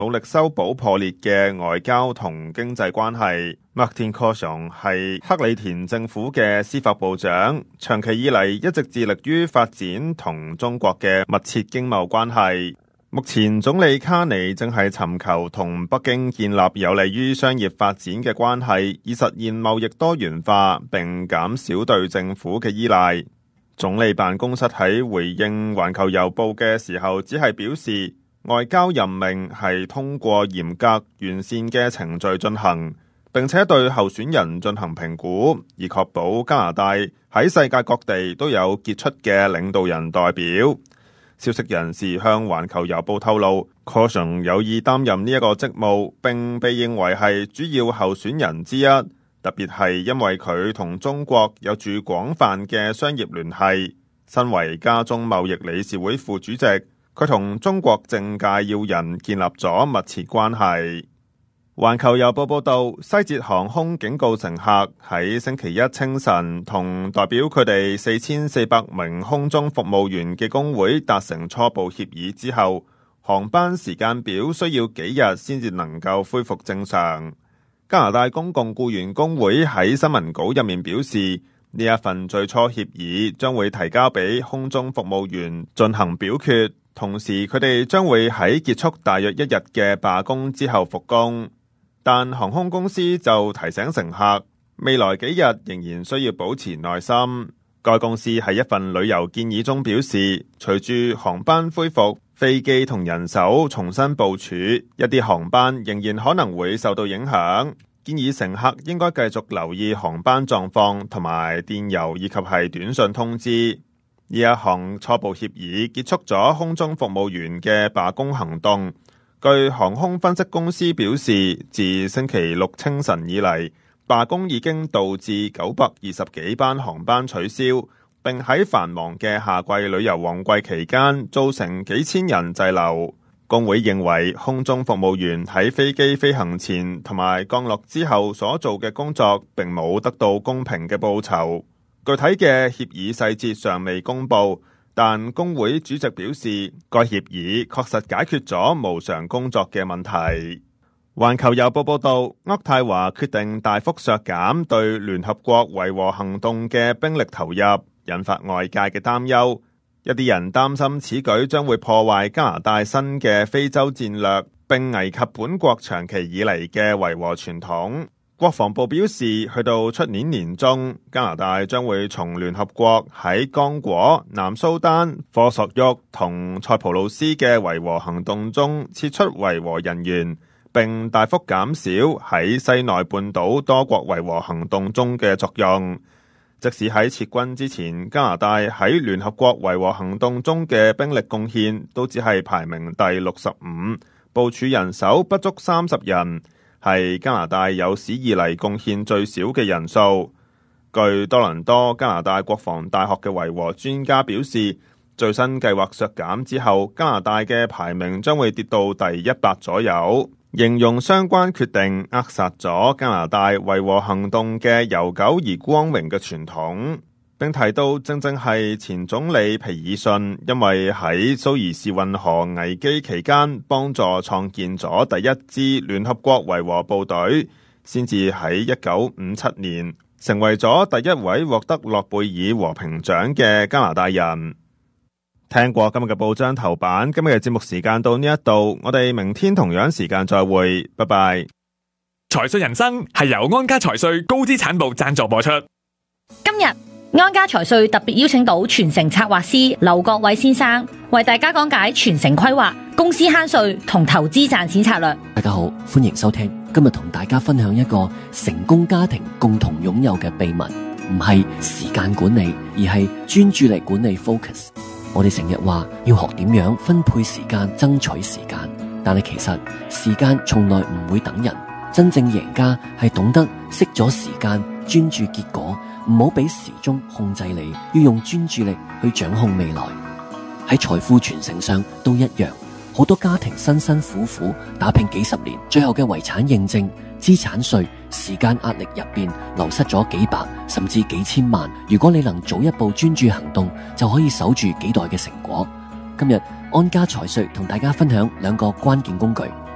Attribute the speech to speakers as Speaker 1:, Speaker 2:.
Speaker 1: 努力修補破裂嘅外交同經濟關係。Martin Cauchon 係克里田政府嘅司法部長，長期以嚟一直致力於發展同中國嘅密切經貿關係。目前總理卡尼正係尋求同北京建立有利於商業發展嘅關係，以實現貿易多元化並減少對政府嘅依賴。總理辦公室喺回應環球郵報嘅時候，只係表示外交任命係通過嚴格完善嘅程序進行，並且對候選人進行評估，以確保加拿大喺世界各地都有傑出嘅領導人代表。消息人士向環球郵報透露，Cauchon有意擔任呢一個職務，並被認為係主要候選人之一，特別係因為佢同中國有住廣泛嘅商業聯繫。身為加中貿易理事會副主席，佢同中國政界要人建立咗密切關係。環球郵報報道，西捷航空警告乘客喺星期一清晨同代表佢哋4400名空中服務員嘅工會達成初步協議之後，航班時間表需要幾日先至能夠恢復正常。加拿大公共僱員工會喺新聞稿入面表示，呢一份最初協議將會提交俾空中服務員進行表決，同時佢哋將會喺結束大約1日嘅罷工之後復工。但航空公司就提醒乘客，未來幾日仍然需要保持耐心。該公司喺一份旅遊建議中表示，隨住航班恢復，飛機同人手重新部署，一啲航班仍然可能會受到影響。建議乘客應該繼續留意航班狀況同埋電郵以及係短信通知。呢一項初步協議結束咗空中服務員嘅罷工行動。據航空分析公司表示，自星期六清晨以嚟，罷工已經導致920幾班航班取消，並喺繁忙嘅夏季旅遊旺季期間造成幾千人滯留。工會認為空中服務員喺飛機飛行前同埋降落之後所做嘅工作並冇得到公平嘅報酬。具體嘅協議細節尚未公布，但工會主席表示，該協議確實解決咗無償工作嘅問題。環球郵報報道，渥太華決定大幅削減對聯合國維和行動嘅兵力投入，引發外界嘅擔憂。一啲人擔心此舉將會破壞加拿大新嘅非洲戰略，並危及本國長期以嚟嘅維和傳統。國防部表示，去到出年年中，加拿大將會從聯合國喺剛果、南蘇丹、科索沃同塞浦路斯嘅維和行動中撤出維和人員，並大幅減少喺西奈半島多國維和行動中嘅作用。即使喺撤軍之前，加拿大喺聯合國維和行動中嘅兵力貢獻都只係排名第65，部署人手不足30人。係加拿大有史以嚟貢獻最少嘅人數。據多倫多加拿大國防大學嘅維和專家表示，最新計劃削減之後，加拿大嘅排名將會跌到第100左右，形容相關決定扼殺咗加拿大維和行動嘅悠久而光榮嘅傳統。並提到，正係前總理皮爾遜因為喺蘇伊士運河危機期間幫助創建咗第一支聯合國維和部隊，先至喺1957年成為咗第一位獲得諾貝爾和平獎嘅加拿大人。聽過今日嘅報章頭版，今日嘅節目時間到呢一度，我哋明天同樣時間再會，拜拜。
Speaker 2: 財稅人生係由安家財稅高資產部贊助播出。
Speaker 3: 今日安家財稅特別邀請到傳承策劃師劉國偉先生，為大家講解傳承規劃、公司慳稅同投資賺錢策略。
Speaker 4: 大家好，歡迎收聽。今日同大家分享一個成功家庭共同擁有嘅秘密，唔係時間管理，而係專注力管理 focus。我哋成日話要學點樣分配時間、爭取時間，但係其實時間從來唔會等人。真正贏家係懂得識咗時間，專注結果。唔好俾時鐘控制你，要用專注力去掌控未來。喺財富傳承上都一樣，好多家庭辛辛苦苦打拼幾十年，最後嘅遺產認證、資產稅、時間壓力入邊流失咗幾百甚至幾千萬。如果你能早一步專注行動，就可以守住幾代嘅成果。今日安家財稅同大家分享2個關鍵工具。